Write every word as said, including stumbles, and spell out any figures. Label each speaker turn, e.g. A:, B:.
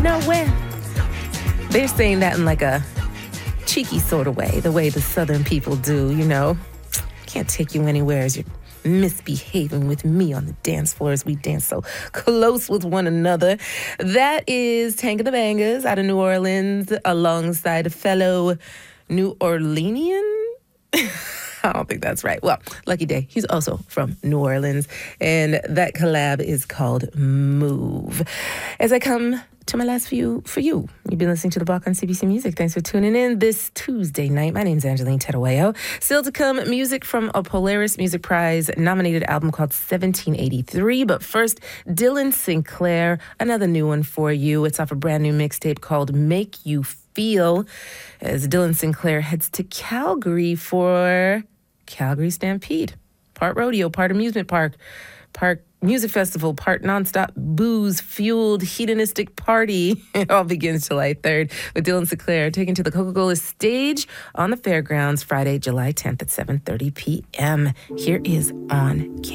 A: nowhere. They're saying that in like a cheeky sort of way, the way the Southern people do, you know. Can't take you anywhere as you're misbehaving with me on the dance floor as we dance so close with one another. That is Tank of the Bangers out of New Orleans alongside a fellow New Orleanian. I don't think that's right. Well, Lucky Day, he's also from New Orleans, and that collab is called Move. As I come to my last few for you, you've been listening to The Block on C B C Music. Thanks for tuning in this Tuesday night. My name's Angeline Terueo. Still to come, music from a Polaris Music Prize nominated album called seventeen eighty-three. But first, Dylan Sinclair, another new one for you. It's off a brand new mixtape called Make You Feel, as Dylan Sinclair heads to Calgary for Calgary Stampede. Part rodeo, part amusement park, part music festival, part nonstop booze-fueled hedonistic party. It all begins July third with Dylan Sinclair taken to the Coca-Cola stage on the fairgrounds Friday, July tenth at seven thirty p.m. Here is On Campus.